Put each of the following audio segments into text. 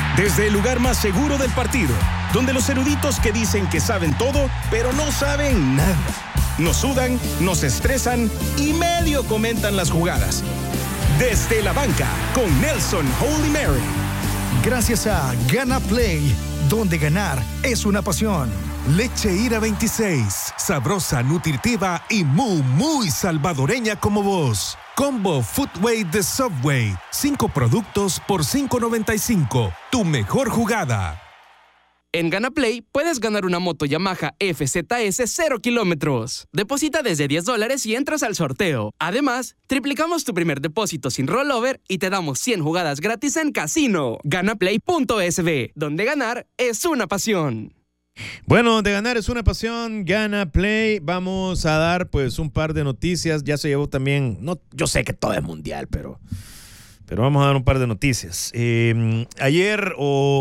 Desde el lugar más seguro del partido, donde los eruditos que dicen que saben todo, pero no saben nada. Nos sudan, nos estresan y medio comentan las jugadas. Desde la banca, con Nelson Holy Mary. Gracias a Gana Play, donde ganar es una pasión. Leche Ira 26, sabrosa, nutritiva y muy salvadoreña como vos. Combo Footway de Subway, 5 productos por $5.95. Tu mejor jugada. En GanaPlay puedes ganar una moto Yamaha FZS 0 kilómetros. Deposita desde $10 y entras al sorteo. Además, triplicamos tu primer depósito sin rollover y te damos 100 jugadas gratis en casino. Ganaplay.sb, donde ganar es una pasión. Bueno, de ganar es una pasión, Gana Play. Vamos a dar pues un par de noticias. Ya se llevó también, no, yo sé que todo es mundial, pero vamos a dar un par de noticias. Ayer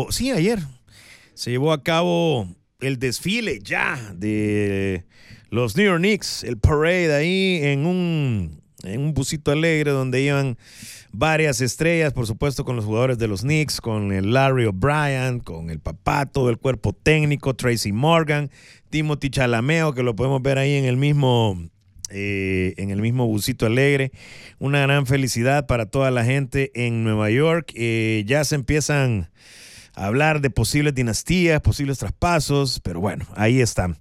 se llevó a cabo el desfile ya de los New York Knicks, el parade ahí en un busito alegre donde iban varias estrellas, por supuesto con los jugadores de los Knicks, con el Larry O'Brien, con el papá, todo el cuerpo técnico, Tracy Morgan, Timothy Chalameo, que lo podemos ver ahí en el mismo busito alegre. Una gran felicidad para toda la gente en Nueva York. Ya se empiezan a hablar de posibles dinastías, posibles traspasos, pero bueno, ahí está.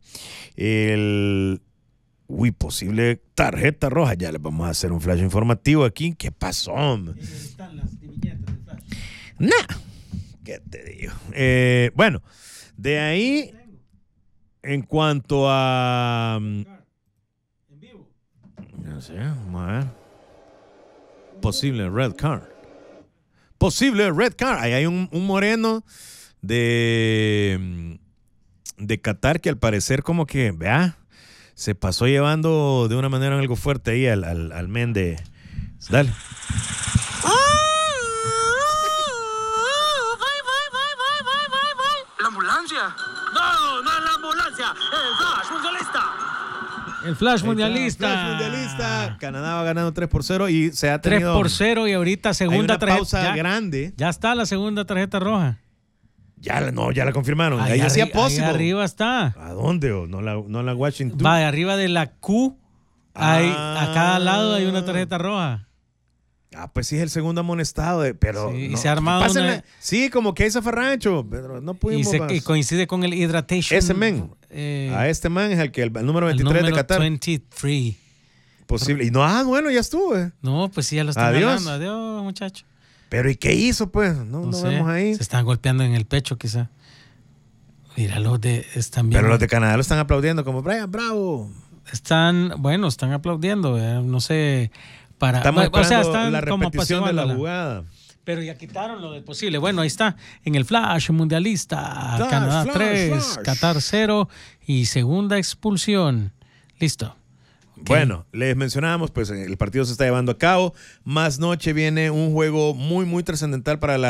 Posible tarjeta roja. Ya les vamos a hacer un flash informativo aquí. ¿Qué pasó? Están las viñetas del flash. ¿Qué te digo? Bueno, de ahí, en cuanto a... En vivo. No sé, vamos a ver. Posible red card. Ahí hay un moreno de Qatar que al parecer como que, vea, se pasó llevando de una manera algo fuerte ahí al men de... Dale. ¡La ambulancia! ¡No, no es la ambulancia! ¡El Flash mundialista! El Flash mundialista. Canadá va ganando 3-0 y se ha tenido... 3-0 y ahorita segunda tarjeta. Pausa grande. Ya está la segunda tarjeta roja. Ya la confirmaron. Ahí decía posible. Ahí arriba está. ¿A dónde? No la Washington. Va de arriba de la Q. A cada lado hay una tarjeta roja. Pues sí es el segundo amonestado, pero... Sí, no, y se ha armado Sí, como que hay zafarrancho, pero no pudimos y coincide con el Hydration. Ese men. A este man es el número 23 de Qatar. 23. Posible. Y no, bueno, ya estuvo. No, pues sí, ya lo están hablando. Adiós, muchacho. Pero ¿y qué hizo, pues? No sé. Vemos ahí. Se están golpeando en el pecho, quizá. Mira, están bien. Pero los de Canadá lo están aplaudiendo como Brian Bravo. Están aplaudiendo. No sé... Estamos esperando la repetición de la jugada. Pero ya quitaron lo del posible. Bueno, ahí está. En el Flash mundialista. Canadá 3, Qatar 0 y segunda expulsión. Listo. Bueno, les mencionábamos, pues el partido se está llevando a cabo. Más noche viene un juego muy, muy trascendental para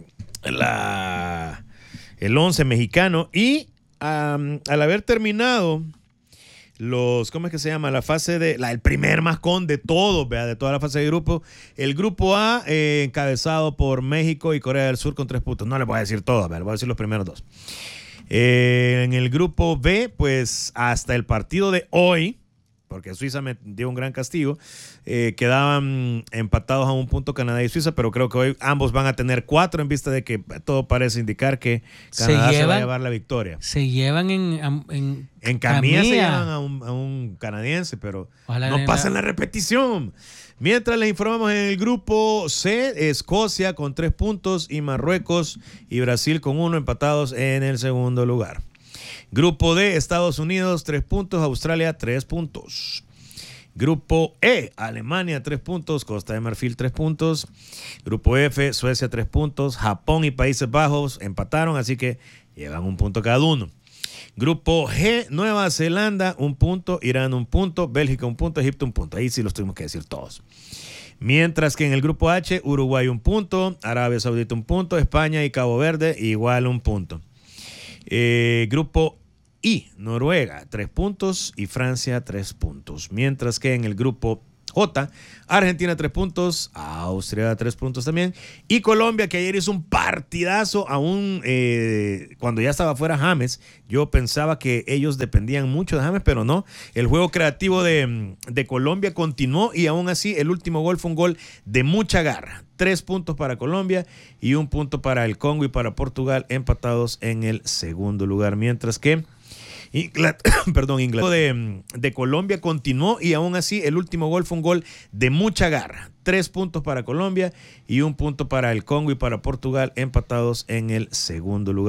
el 11 mexicano. Y al haber terminado ¿cómo es que se llama? La fase el primer mascón de todos, de toda la fase de grupo. El grupo A, encabezado por México y Corea del Sur con 3 puntos. No les voy a decir todos, les voy a decir los primeros 2. En el grupo B, pues hasta el partido de hoy, porque Suiza me dio un gran castigo, quedaban empatados a 1 punto Canadá y Suiza, pero creo que hoy ambos van a tener 4 en vista de que todo parece indicar que Canadá se va a llevar la victoria. Se llevan en camilla se llevan a un canadiense, pero ojalá no pasa en la repetición. Mientras les informamos, en el grupo C, Escocia con 3 puntos y Marruecos y Brasil con 1 empatados en el segundo lugar. Grupo D, Estados Unidos 3 puntos, Australia 3 puntos. Grupo E, Alemania 3 puntos, Costa de Marfil 3 puntos. Grupo F, Suecia 3 puntos, Japón y Países Bajos empataron, así que llevan 1 punto cada uno. Grupo G, Nueva Zelanda 1 punto, Irán 1 punto, Bélgica 1 punto, Egipto 1 punto. Ahí sí los tuvimos que decir todos. Mientras que en el grupo H, Uruguay 1 punto, Arabia Saudita 1 punto, España y Cabo Verde igual 1 punto. Grupo I, Noruega 3 puntos y Francia 3 puntos. Mientras que en el grupo J. Argentina 3 puntos, Austria 3 puntos también, y Colombia, que ayer hizo un partidazo aún cuando ya estaba fuera James. Yo pensaba que ellos dependían mucho de James, pero no. El juego creativo de Colombia continuó y aún así el último gol fue un gol de mucha garra. 3 puntos para Colombia y 1 punto para el Congo y para Portugal, empatados en el segundo lugar, mientras que Inglaterra de Colombia continuó y aún así el último gol fue un gol de mucha garra. 3 puntos para Colombia y 1 punto para el Congo y para Portugal, empatados en el segundo lugar.